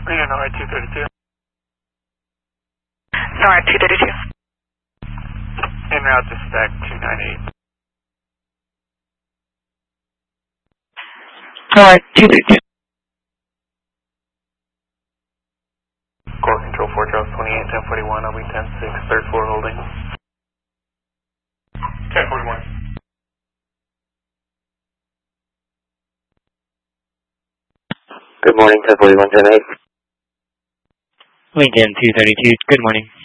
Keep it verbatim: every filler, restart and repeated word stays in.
Lincoln N R two thirty-two. N R two thirty-two. En route to stack two ninety-eight. Alright, two thirty-two. Core control four Charles twenty-eight, ten forty-one, I'll be ten six, third floor holding. ten forty-one. Good morning, ten forty-one, ten eight. Lincoln two thirty-two, good morning.